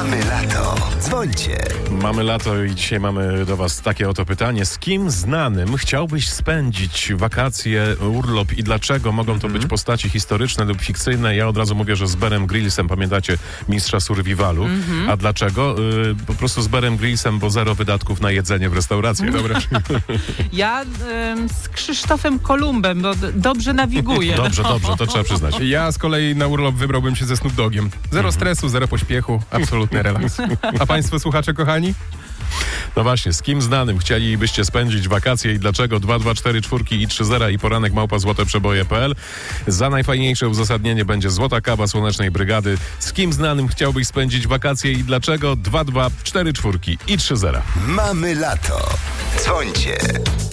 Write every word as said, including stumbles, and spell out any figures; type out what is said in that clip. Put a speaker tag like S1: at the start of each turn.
S1: Mamy lato. Dzwońcie.
S2: Mamy lato i dzisiaj mamy do was takie oto pytanie. Z kim znanym chciałbyś spędzić wakacje, urlop i dlaczego? Mogą to być postaci historyczne lub fikcyjne. Ja od razu mówię, że z Bearem Grillsem, pamiętacie mistrza survivalu. A dlaczego? Y, po prostu z Bearem Grillsem, bo zero wydatków na jedzenie w restauracji. Dobra?
S3: Ja ym, z Krzysztofem Kolumbem, bo d- dobrze nawiguję.
S2: Dobrze, dobrze, to trzeba przyznać.
S4: Ja z kolei na urlop wybrałbym się ze Snoop Dogiem. Zero stresu, zero pośpiechu, absolutny relaks. A państwo słuchacze kochani?
S2: No właśnie, z kim znanym chcielibyście spędzić wakacje i dlaczego? dwa dwa cztery cztery i trzy zera i poranek małpa złote przeboje kropka p l. Za najfajniejsze uzasadnienie będzie złota kawa Słonecznej Brygady. Z kim znanym chciałbyś spędzić wakacje i dlaczego? dwa dwa cztery cztery i trzy zera.
S1: Mamy lato. Dzwońcie.